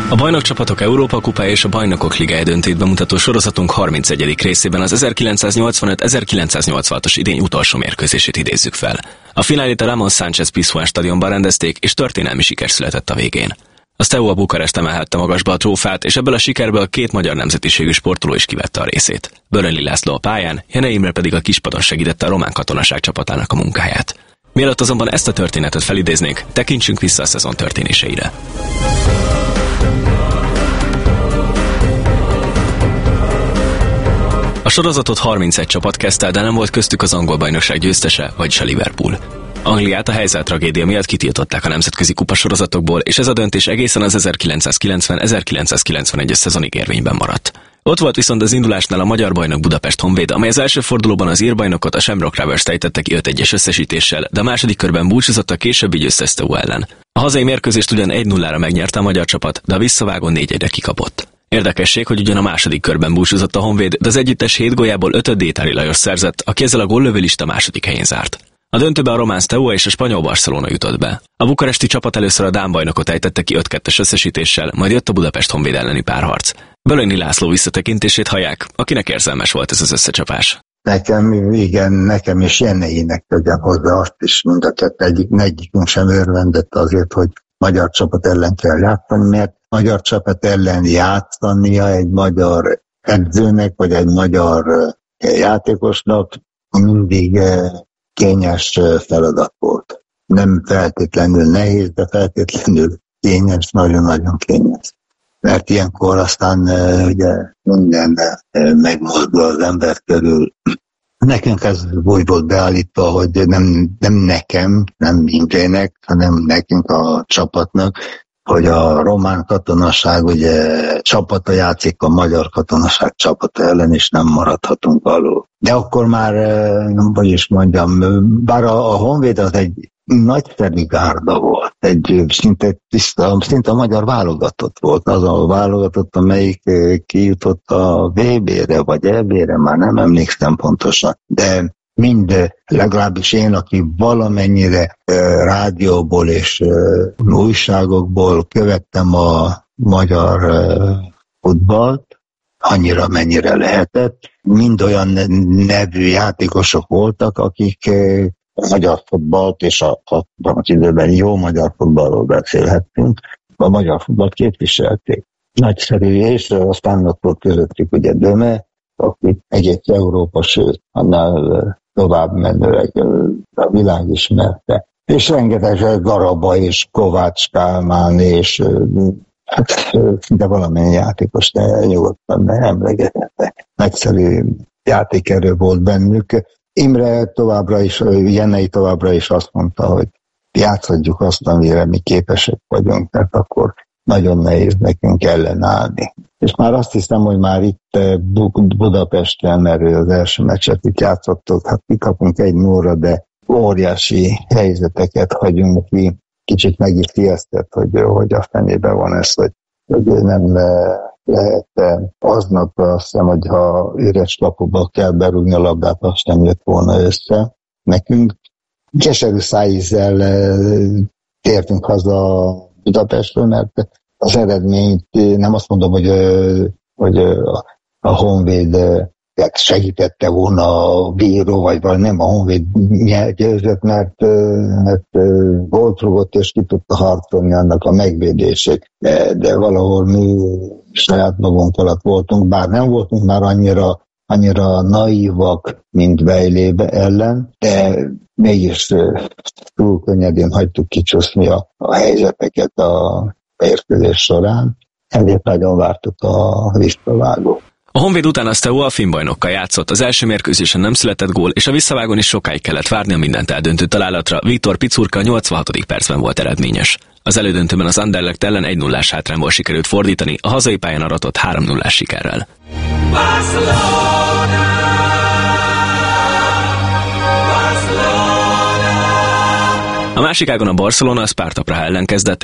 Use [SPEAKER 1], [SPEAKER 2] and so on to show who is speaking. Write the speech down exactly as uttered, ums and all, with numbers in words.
[SPEAKER 1] A Bajnokcsapatok Európa-kupa és a Bajnokok Ligája döntőt bemutató sorozatunk harmincegyedik részében az ezerkilencszáznyolcvanöt ezerkilencszáznyolcvanhatos idény utolsó mérkőzését idézzük fel. A finálét a Ramon Sánchez Pizjuán stadionban rendezték, és történelmi siker született a végén. A Steaua Bukarest emelhette magasba a trófát, és ebből a sikerből két magyar nemzetiségű sportoló is kivette a részét. Börönli László a pályán, Jenei Imre pedig a kispadon segítette a román katonaság csapatának a munkáját. Mielőtt azonban ezt a történetet felidéznénk, tekintsünk vissza a szezon történéseire. A sorozatot harmincegy csapat kezdte, de nem volt köztük az angol bajnokság győztese, vagyis a Liverpool. Angliát a helyzet tragédia miatt kitiltották a nemzetközi kupasorozatokból, és ez a döntés egészen az ezerkilencszázkilencven ezerkilencszázkilencvenegyes szezonig érvényben maradt. Ott volt viszont az indulásnál a magyar bajnok Budapest Honvéd, amely az első fordulóban az ír bajnokot, a Shamrock Rovers-t ejtette ki öt egyes összesítéssel, de a második körben búcsúzott a későbbi győztes Steaua ellen. A hazai mérkőzést ugyan egy nullára megnyerte a magyar csapat, de a visszavágón négy egyre kikapott. Érdekesség, hogy ugyan a második körben búcsúzott a Honvéd, de az együttes hét góljából ötöt Détári Lajos szerzett, aki ezzel a góllövőlista második helyén zárt. A döntőbe a román Steaua és a spanyol Barcelona jutott be. A bukaresti csapat először a dán bajnokot ejtette ki öt kettes összesítéssel, majd jött a Budapest Honvéd elleni párharc. Börönli László visszatekintését hallják, akinek érzelmes volt ez az összecsapás.
[SPEAKER 2] Nekem, igen, nekem és Jeneinek tegyem hozzá azt is, mind a kettő egyik, egyikünk sem örvendett azért, hogy magyar csapat ellen kell játszani, mert magyar csapat ellen játszania egy magyar edzőnek, vagy egy magyar játékosnak mindig kényes feladat volt. Nem feltétlenül nehéz, de feltétlenül kényes, nagyon-nagyon kényes. Mert ilyenkor aztán ugye minden megmozdul az ember körül. Nekünk ez úgy volt beállítva, hogy nem, nem nekem, nem Imrének, hanem nekünk a csapatnak, hogy a román katonaság ugye csapata játszik a magyar katonaság csapata ellen, és nem maradhatunk alul. De akkor már, hogy is mondjam, bár a, a Honvéd az egy nagyszerű gárda volt, egy szinte tiszta, szinte a magyar válogatott volt, az a válogatott, amelyik kijutott a vé bé-re, vagy é bé-re, már nem emlékszem pontosan, de mind, legalábbis én, aki valamennyire uh, rádióból és uh, újságokból követtem a magyar uh, futballt, annyira mennyire lehetett, mind olyan nevű játékosok voltak, akik uh, a magyar futballt, és a hatvanas időben jó magyar futballról beszélhettünk, a magyar futballt képviselték. Nagyszerű, és aztán ott volt közöttük ugye Döme, aki egész Európa, sőt, annál tovább menőleg a világ ismerte. És rengeteg Garaba és Kovács Kálmán, és hát, de valamennyi játékos, de nyugodtan ne emlegetette. Nagyszerű játékerő volt bennük. Imre továbbra is, Jenei továbbra is azt mondta, hogy játszhatjuk azt, amire mi képesek vagyunk, mert akkor nagyon nehéz nekünk ellenállni. És már azt hiszem, hogy már itt Budapesten, mert az első meccset itt játszottuk, hát kikapunk egy nullra, de óriási helyzeteket hagyunk ki. Kicsit meg is ijesztett, hogy, hogy a fenében van ez, hogy, hogy nem lehet aznap, azt hiszem, hogy ha üres lapokba kell berúgni a labdát, azt nem jött volna össze. Nekünk keserű szájízzel tértünk haza Budapestről, mert az eredményt nem azt mondom, hogy, hogy a Honvéd segítette volna a bíró, vagy valami, nem, a Honvéd győzött, mert, mert gólt rúgott, és ki tudta harcolni annak a megvédését. De, de valahol mi saját magunk alatt voltunk, bár nem voltunk már annyira, annyira naívak, mint Vejlébe ellen, de mégis túl könnyedén hagytuk kicsúszni a, a helyzeteket a mérkőzés során. Ezért nagyon vártuk a visszavágót.
[SPEAKER 1] A Honvéd után a Steaua a finn bajnokkal játszott, az első mérkőzésen nem született gól, és a visszavágón is sokáig kellett várni a mindent eldöntő találatra. Viktor Picurka a nyolcvanhatodik percben volt eredményes. Az elődöntőben az Anderlecht ellen egy nullás hátrányból sikerült fordítani, a hazai pályán aratott három nullás sikerrel. Barcelona, Barcelona. A másik ágon a Barcelona a Sparta Praha ellen kezdett,